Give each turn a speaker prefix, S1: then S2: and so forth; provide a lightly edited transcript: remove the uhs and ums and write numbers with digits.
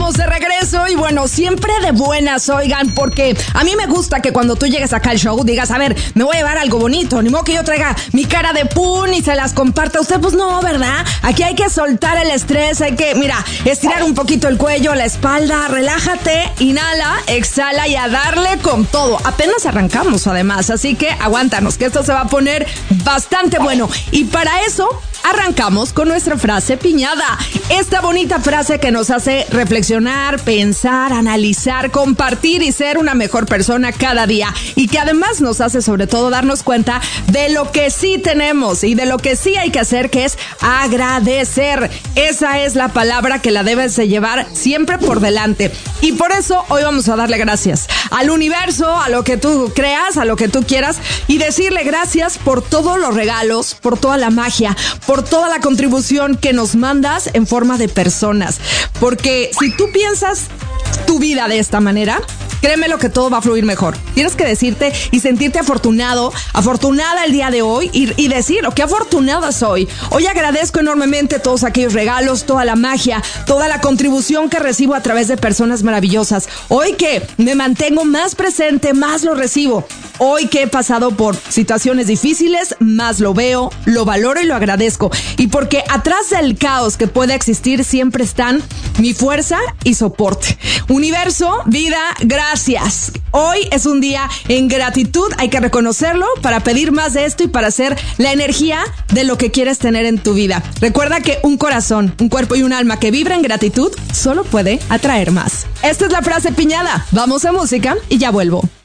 S1: estamos de regreso y bueno, siempre de buenas, oigan, porque a mí me gusta que cuando tú llegues acá al show digas, a ver, me voy a llevar algo bonito, ni modo que yo traiga mi cara de pun y se las comparta a usted, pues no, ¿verdad? Aquí hay que soltar el estrés, hay que, mira, estirar un poquito el cuello, la espalda, relájate, inhala, exhala y a darle con todo. Apenas arrancamos además, así que aguántanos, que esto se va a poner bastante bueno. Y para eso arrancamos con nuestra frase piñada. Esta bonita frase que nos hace reflexionar, pensar, analizar, compartir y ser una mejor persona cada día. Y que además nos hace sobre todo darnos cuenta de lo que sí tenemos y de lo que sí hay que hacer, que es agradecer. Esa es la palabra que la debes de llevar siempre por delante. Y por eso hoy vamos a darle gracias al universo, a lo que tú creas, a lo que tú quieras, y decirle gracias por todos los regalos, por toda la magia, por toda la contribución que nos mandas en forma de personas. Porque si tú piensas tu vida de esta manera, créeme lo que todo va a fluir mejor. Tienes que decirte y sentirte afortunado, afortunada el día de hoy y decirlo, qué afortunada soy. Hoy agradezco enormemente todos aquellos regalos, toda la magia, toda la contribución que recibo a través de personas maravillosas. Hoy que me mantengo más presente, más lo recibo. Hoy que he pasado por situaciones difíciles, más lo veo, lo valoro y lo agradezco. Y porque atrás del caos que pueda existir siempre están mi fuerza y soporte. Universo, vida, gracias. Hoy es un día en gratitud, hay que reconocerlo para pedir más de esto y para hacer la energía de lo que quieres tener en tu vida. Recuerda que un corazón, un cuerpo y un alma que vibra en gratitud solo puede atraer más. Esta es la frase piñada. Vamos a música y ya vuelvo.